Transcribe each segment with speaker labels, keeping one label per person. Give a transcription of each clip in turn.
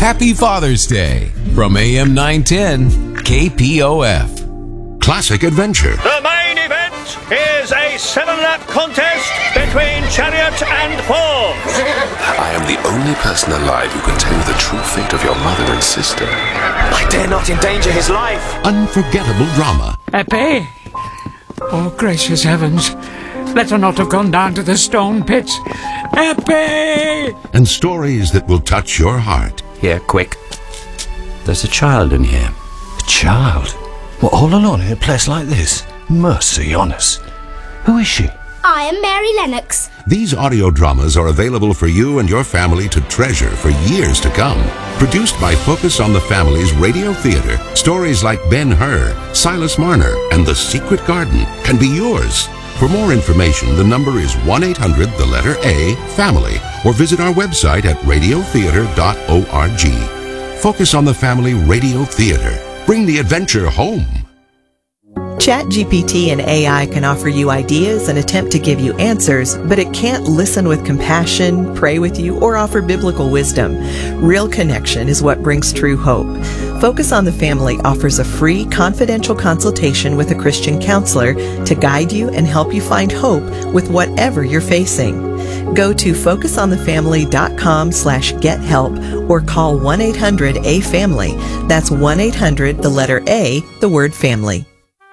Speaker 1: Happy Father's Day from AM 910 KPOF.
Speaker 2: Classic Adventure.
Speaker 3: The main event is a 7-lap contest between Chariot and Force.
Speaker 4: I am the only person alive who can tell you the true fate of your mother and sister.
Speaker 5: I dare not endanger his life.
Speaker 2: Unforgettable drama.
Speaker 6: Eppie! Oh, gracious heavens. Let her not have gone down to the stone pits. Eppie!
Speaker 2: And stories that will touch your heart.
Speaker 7: Here, quick. There's a child in here.
Speaker 8: A child? What, all alone in a place like this? Mercy on us. Who is she?
Speaker 9: I am Mary Lennox.
Speaker 2: These audio dramas are available for you and your family to treasure for years to come. Produced by Focus on the Family's Radio Theater, stories like Ben-Hur, Silas Marner, and The Secret Garden can be yours. For more information, the number is 1-800-A-FAMILY, or visit our website at radiotheater.org. Focus on the Family Radio Theater. Bring the adventure home.
Speaker 10: ChatGPT and AI can offer you ideas and attempt to give you answers, but it can't listen with compassion, pray with you, or offer biblical wisdom. Real connection is what brings true hope. Focus on the Family offers a free, confidential consultation with a Christian counselor to guide you and help you find hope with whatever you're facing. Go to focusonthefamily.com/gethelp or call 1-800-A-FAMILY. That's 1-800, the letter A, the word family.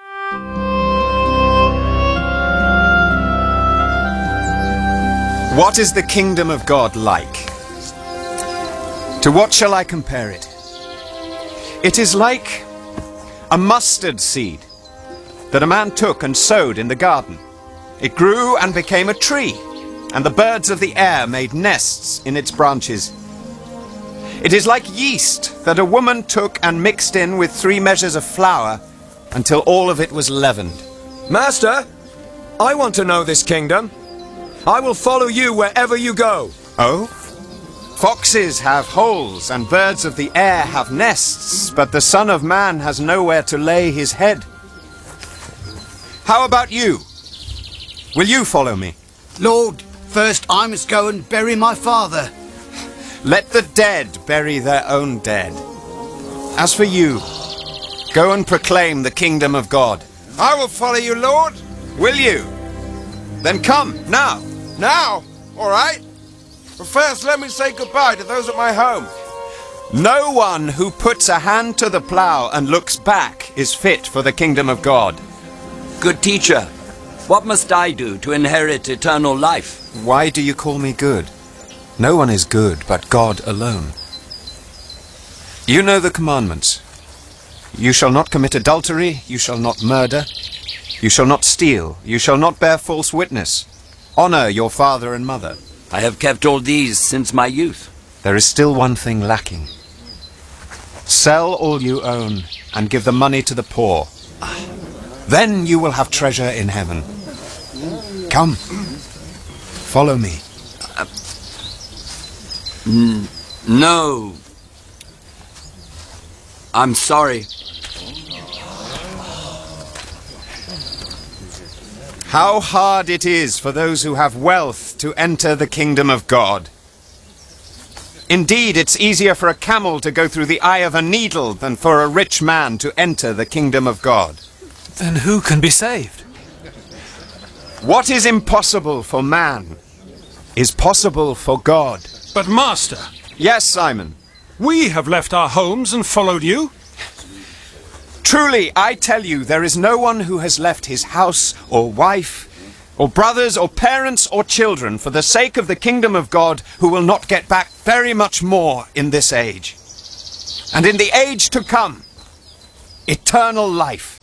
Speaker 11: What is the kingdom of God like? To what shall I compare it? It is like a mustard seed that a man took and sowed in the garden. It grew and became a tree, and the birds of the air made nests in its branches. It is like yeast that a woman took and mixed in with 3 measures of flour until all of it was leavened.
Speaker 5: Master, I want to know this kingdom. I will follow you wherever you go.
Speaker 11: Oh? Foxes have holes and birds of the air have nests, but the Son of Man has nowhere to lay his head. How about you? Will you follow me?
Speaker 12: Lord, first I must go and bury my father.
Speaker 11: Let the dead bury their own dead. As for you, go and proclaim the kingdom of God.
Speaker 13: I will follow you, Lord.
Speaker 11: Will you? Then come, now.
Speaker 13: Now? All right. But first, let me say goodbye to those at my home.
Speaker 11: No one who puts a hand to the plough and looks back is fit for the kingdom of God.
Speaker 14: Good teacher, what must I do to inherit eternal life?
Speaker 11: Why do you call me good? No one is good but God alone. You know the commandments. You shall not commit adultery, you shall not murder, you shall not steal, you shall not bear false witness. Honor your father and mother.
Speaker 14: I have kept all these since my youth.
Speaker 11: There is still one thing lacking. Sell all you own and give the money to the poor. Then you will have treasure in heaven. Come, follow me.
Speaker 14: No. I'm sorry.
Speaker 11: How hard it is for those who have wealth to enter the kingdom of God. Indeed, it's easier for a camel to go through the eye of a needle than for a rich man to enter the kingdom of God.
Speaker 15: Then who can be saved?
Speaker 11: What is impossible for man is possible for God.
Speaker 16: But Master...
Speaker 11: Yes, Simon?
Speaker 16: We have left our homes and followed you.
Speaker 11: Truly, I tell you, there is no one who has left his house or wife or brothers or parents or children for the sake of the kingdom of God who will not get back very much more in this age. And in the age to come, eternal life.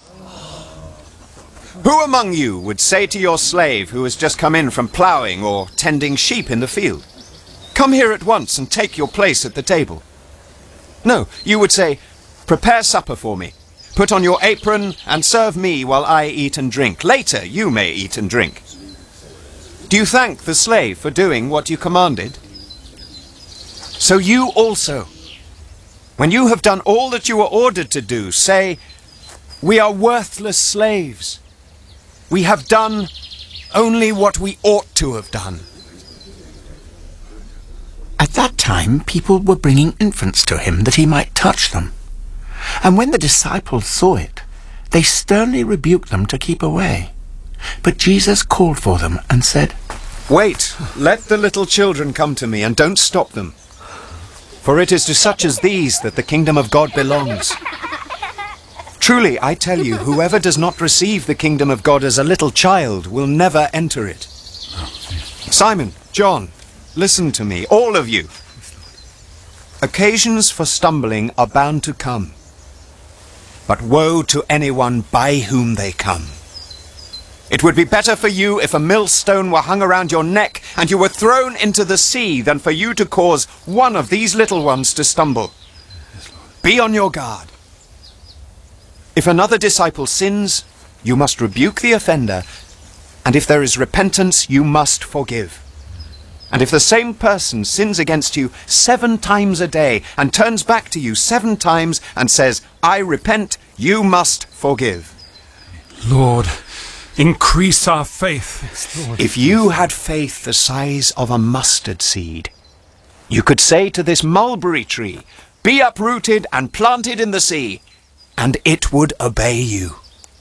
Speaker 11: Who among you would say to your slave who has just come in from ploughing or tending sheep in the field, "Come here at once and take your place at the table"? No, you would say, "Prepare supper for me. Put on your apron and serve me while I eat and drink. Later you may eat and drink." Do you thank the slave for doing what you commanded? So you also, when you have done all that you were ordered to do, say, "We are worthless slaves. We have done only what we ought to have done."
Speaker 17: At that time, people were bringing infants to him that he might touch them. And when the disciples saw it, they sternly rebuked them to keep away. But Jesus called for them and said,
Speaker 11: "Wait, let the little children come to me, and don't stop them. For it is to such as these that the kingdom of God belongs. Truly, I tell you, whoever does not receive the kingdom of God as a little child will never enter it." Simon, John, listen to me, all of you. Occasions for stumbling are bound to come, but woe to anyone by whom they come. It would be better for you if a millstone were hung around your neck and you were thrown into the sea than for you to cause one of these little ones to stumble. Be on your guard. If another disciple sins, you must rebuke the offender, and if there is repentance, you must forgive. And if the same person sins against you 7 times a day and turns back to you 7 times and says, "I repent," you must forgive.
Speaker 16: Lord, increase our faith.
Speaker 11: If you had faith the size of a mustard seed, you could say to this mulberry tree, "Be uprooted and planted in the sea," and it would obey you.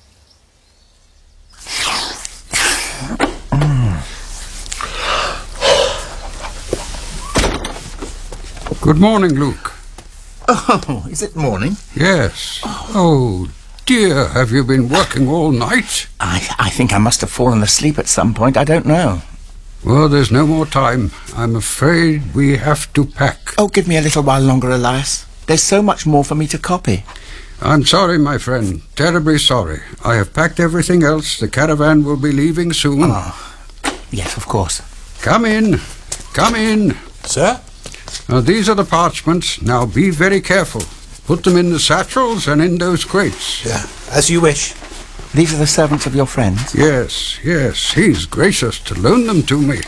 Speaker 18: Good morning, Luke.
Speaker 17: "Oh, is it morning?"
Speaker 18: Yes. Oh, dear, have you been working all night?
Speaker 17: I think I must have fallen asleep at some point. I don't know.
Speaker 18: Well, there's no more time. I'm afraid we have to pack.
Speaker 17: Oh, give me a little while longer, Elias. There's so much more for me to copy.
Speaker 18: I'm sorry, my friend. Terribly sorry. I have packed everything else. The caravan will be leaving soon.
Speaker 17: Oh, yes, of course.
Speaker 18: Come in. Come in.
Speaker 15: Sir?
Speaker 18: Now, these are the parchments. Now, be very careful. Put them in the satchels and in those crates.
Speaker 15: Yeah, as you wish.
Speaker 17: These are the servants of your friends?
Speaker 18: Yes, yes. He's gracious to loan them to me.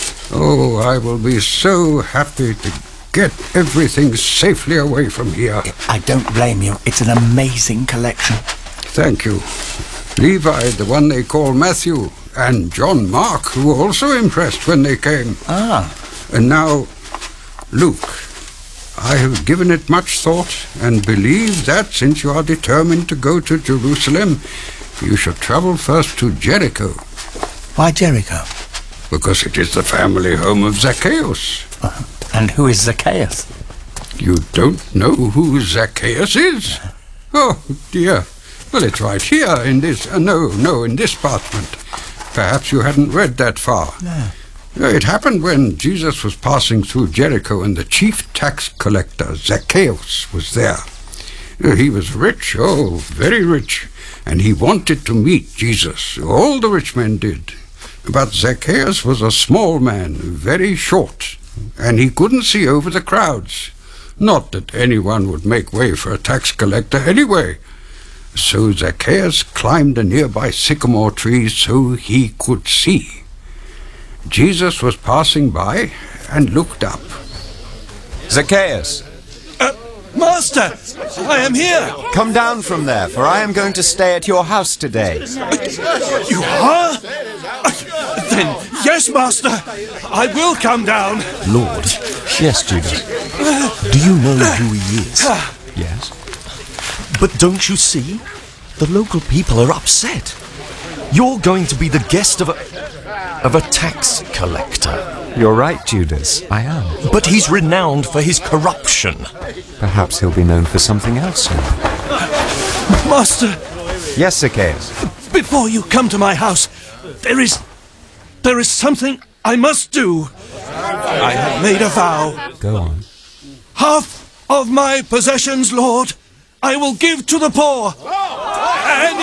Speaker 18: Oh, I will be so happy to get everything safely away from here.
Speaker 17: I don't blame you. It's an amazing collection.
Speaker 18: Thank you. Levi, the one they call Matthew, and John Mark, who were also impressed when they came.
Speaker 17: Ah.
Speaker 18: And now, Luke, I have given it much thought and believe that since you are determined to go to Jerusalem, you should travel first to Jericho.
Speaker 17: Why Jericho?
Speaker 18: Because it is the family home of Zacchaeus.
Speaker 17: And who is Zacchaeus?
Speaker 18: You don't know who Zacchaeus is? Oh, dear. Well, it's right here in this... no, in this parchment. Perhaps you hadn't read that far.
Speaker 17: No.
Speaker 18: It happened when Jesus was passing through Jericho and the chief tax collector, Zacchaeus, was there. He was rich, oh, very rich, and he wanted to meet Jesus. All the rich men did. But Zacchaeus was a small man, very short, and he couldn't see over the crowds. Not that anyone would make way for a tax collector anyway. So Zacchaeus climbed a nearby sycamore tree so he could see. Jesus was passing by and looked up.
Speaker 11: Zacchaeus!
Speaker 15: Master, I am here!
Speaker 11: Come down from there, for I am going to stay at your house today.
Speaker 15: You are? Then, yes, Master, I will come down.
Speaker 19: Lord, yes, Judas. Do you know who he is? Yes. But don't you see? The local people are upset. You're going to be the guest of a tax collector.
Speaker 20: You're right, Judas. I am.
Speaker 19: But he's renowned for his corruption.
Speaker 20: Perhaps he'll be known for something else soon.
Speaker 15: Master!
Speaker 11: Yes, Zacchaeus?
Speaker 15: Before you come to my house, there is something I must do. I have made a vow.
Speaker 20: Go on.
Speaker 15: Half of my possessions, Lord, I will give to the poor. And